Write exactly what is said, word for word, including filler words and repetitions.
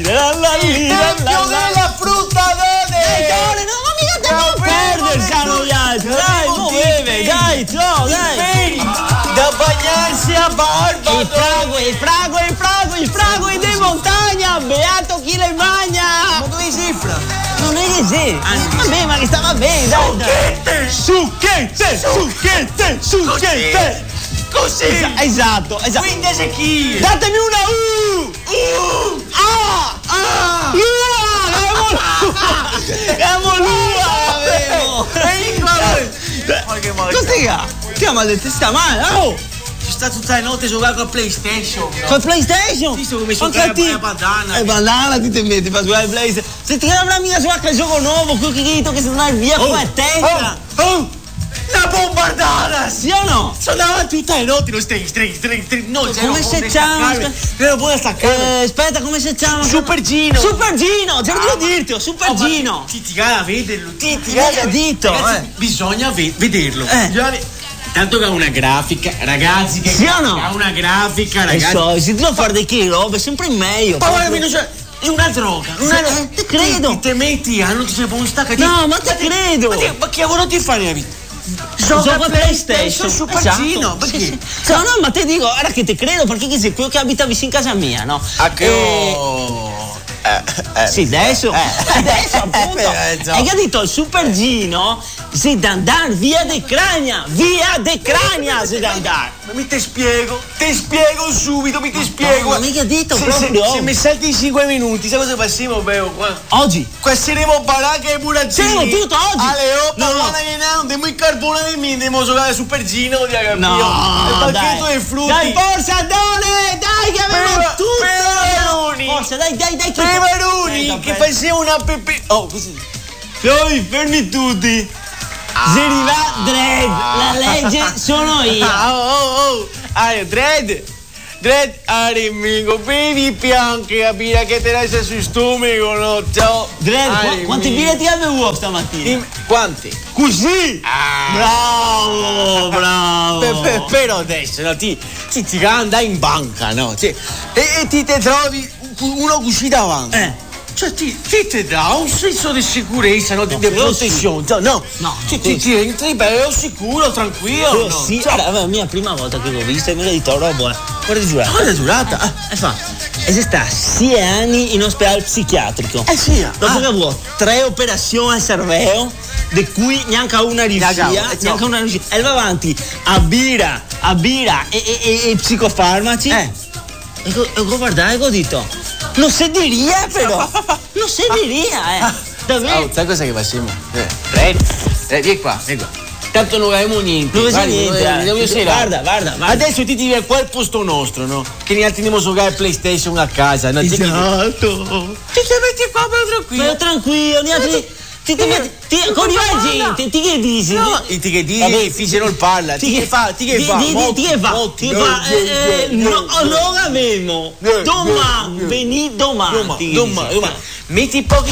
Il tempio della frutta verde. No, ma mica te non perdersano gli altri. Dai, muove, dai, ciao, dai. Da bagnarsi a barba. Il frago, il frago, il frago, il frago è di montagna. Beato chi le mangia. Ma dove si fra? Non è che sì. Vabbè, ma che stava bene, dai, dai. Succhette, succhette, succhette. Così. Esatto, esatto. Quindi è chi? Datemi una U. Uh. Ah, Ah. Lua, siamo Lua, avevo. Ma che male. Cos'è? Che male, sta male, oh. Ci sta tutta la notte a giocare con PlayStation. Con PlayStation? Sì, come giocare a bandana. Eh, bandana ti ti metti per giocare a PlayStation. Se ti chiama mica su il gioco nuovo, quel che che si andare via con la testa. Oh, oh. La bombardata! Sì o no? Sono davanti tutta le notti, lo string, string, string, string. No, come si chiama? Non puoi staccare. Eh, aspetta, come si chiama? Super Gino. Super Gino, già devo dirti, Super Oh, Gino. Ti ti a vederlo, ti ti a dito. Ragazzi, eh. bisogna ve- vederlo. Eh. Bisogna- Tanto che ha una grafica, ragazzi, che sì o no? ha una grafica, E ragazzi. so, se ti devo fare dei chilo, è sempre meglio. Ma guarda, non c'è- è una droga, una Sì, droga. eh, te credo. Ti, ti metti, ah, non ti sei buon stacca. No, ma te credo. Ma, ti- ma che lavoro ti fai nella vita? Gioca a PlayStation, Super esatto. Gino, perché? Sì, sì. No, no, ma te dico, guarda che te credo, perché che sei quello che abita vicino a casa mia, no? A che Eh, Sì, adesso, adesso appunto. eh, già. Hai capito? Il Super Gino si da andare via de Crania, via de Crania si da andare. Ma mi te spiego, te spiego subito, mi te spiego. ma mica detto se, proprio. Se, se mi salti in cinque minuti, sai cosa passiamo, Beo? Qua, Oggi. qua saremo baracca e burattini. Saremo tutto oggi. Alle oppa, No, no. guarda che non andiamo in carbone di me, andiamo giocare Super Gino, di agapio. No, il pacchetto dai. dei frutti. Dai, forza, Done, dai che avevo Pema- tutto. peperoni. Forza, dai, dai, dai. che- Peperoni, Aspetta, che aspetta. facciamo una pepe... Oh, così. Poi fermi tutti. Se arriva Dredd, la legge sono io. Ah, oh, oh, oh. Ah, Dredd. Dredd, amico, bevi pianche, capire che te ne sei su stomaco, no? Ciao. Dredd, Ah, qu- quanti amico. birre ti avevo stamattina? Dim- Quanti? Così? Ah. Bravo, bravo. Per- per- però adesso no, ti, ti, ti andai in banca, no? Cioè, e, e ti te trovi uno così davanti. Eh. Cioè ti, ti te dà un senso di sicurezza, no? Di, di quello protezione. Cioè, no, No, ti, quello ti, ti entri bello sicuro, tranquillo. Eh, No? sì, Cioè, era la mia prima volta che l'ho vista e me l'ha detto roba. eh. Guarda giurato. quando è durata? Ah, E fa, e si sta sei anni in ospedale psichiatrico. Eh sì, Dopo ah. che ha avuto tre operazioni al cervello, di cui neanche una riuscì, Neanche una, eh, neanche no. una riuscì. E va avanti a birra, a birra e, e, e, e psicofarmaci. Eh. E, co- e co- guardai e ho detto, non si diria però, non si diria, eh. Davvero? Oh, sai cosa che facciamo? Eh, Red, eh, vieni qua, vieni qua. Tanto non avevamo niente. Non c'è Guardi, niente, non- eh. non- non si Guarda, va. guarda, guarda. Adesso ti dire qual posto nostro, no? Che ne altri andiamo a giocare al PlayStation a casa. No? Ti ti Esatto. metti qua però tranquillo. Però tranquillo, gli altri. Ti, ti, ti, ti, con i gente, ti che dici? No, e ti che dici? Vabbè, Che fice non parla. Ti che fa? Ti che fa? Ti, ti, ti che fa? Motti, Ti no, fa? no, eh, no, no, no, non avevo. no, Domani, no. veni domani. Domani, ti domani, dice. domani. Metti pochi